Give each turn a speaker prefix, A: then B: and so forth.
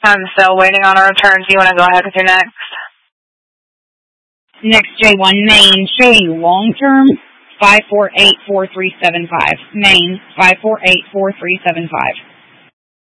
A: I'm still waiting on a return. Do you want to go ahead with your next?
B: Next J1, Maine, showing long-term 5484375. Maine, 5484375.